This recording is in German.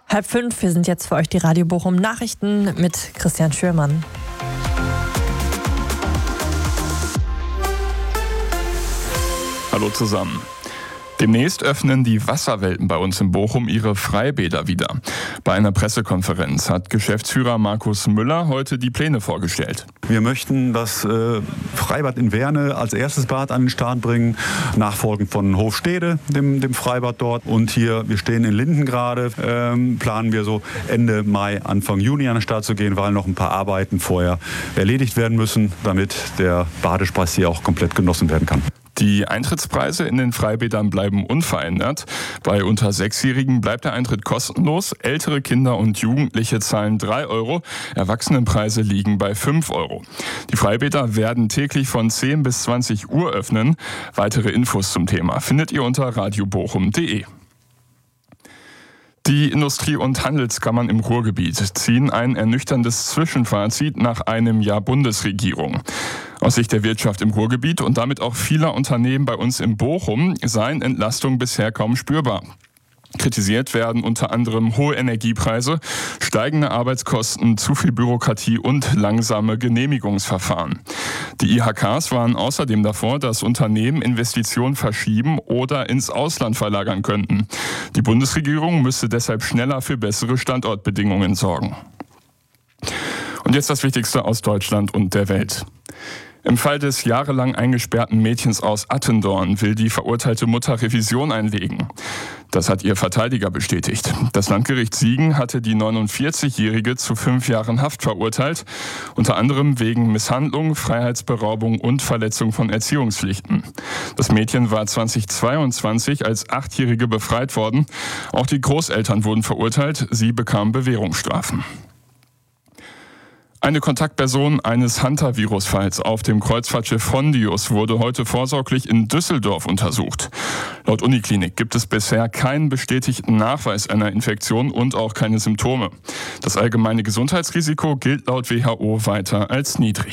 4:30, wir sind jetzt für euch die Radio Bochum Nachrichten mit Christian Schürmann. Hallo zusammen. Demnächst öffnen die Wasserwelten bei uns in Bochum ihre Freibäder wieder. Bei einer Pressekonferenz hat Geschäftsführer Markus Müller heute die Pläne vorgestellt. Wir möchten das Freibad in Werne als erstes Bad an den Start bringen, nachfolgend von Hofstede, dem Freibad dort. Und hier, wir stehen in Linden gerade, planen wir so Ende Mai, Anfang Juni an den Start zu gehen, weil noch ein paar Arbeiten vorher erledigt werden müssen, damit der Badespaß hier auch komplett genossen werden kann. Die Eintrittspreise in den Freibädern bleiben unverändert. Bei unter 6-Jährigen bleibt der Eintritt kostenlos. Ältere Kinder und Jugendliche zahlen 3 €. Erwachsenenpreise liegen bei 5 €. Die Freibäder werden täglich von 10 bis 20 Uhr öffnen. Weitere Infos zum Thema findet ihr unter radiobochum.de. Die Industrie- und Handelskammern im Ruhrgebiet ziehen ein ernüchterndes Zwischenfazit nach einem Jahr Bundesregierung. Aus Sicht der Wirtschaft im Ruhrgebiet und damit auch vieler Unternehmen bei uns in Bochum seien Entlastungen bisher kaum spürbar. Kritisiert werden unter anderem hohe Energiepreise, steigende Arbeitskosten, zu viel Bürokratie und langsame Genehmigungsverfahren. Die IHKs waren außerdem davor, dass Unternehmen Investitionen verschieben oder ins Ausland verlagern könnten. Die Bundesregierung müsste deshalb schneller für bessere Standortbedingungen sorgen. Und jetzt das Wichtigste aus Deutschland und der Welt. Im Fall des jahrelang eingesperrten Mädchens aus Attendorn will die verurteilte Mutter Revision einlegen. Das hat ihr Verteidiger bestätigt. Das Landgericht Siegen hatte die 49-Jährige zu 5 Jahren Haft verurteilt, unter anderem wegen Misshandlung, Freiheitsberaubung und Verletzung von Erziehungspflichten. Das Mädchen war 2022 als 8-Jährige befreit worden. Auch die Großeltern wurden verurteilt, sie bekamen Bewährungsstrafen. Eine Kontaktperson eines Hunter-Virus-Falls auf dem Kreuzfahrtschiff Hondius wurde heute vorsorglich in Düsseldorf untersucht. Laut Uniklinik gibt es bisher keinen bestätigten Nachweis einer Infektion und auch keine Symptome. Das allgemeine Gesundheitsrisiko gilt laut WHO weiter als niedrig.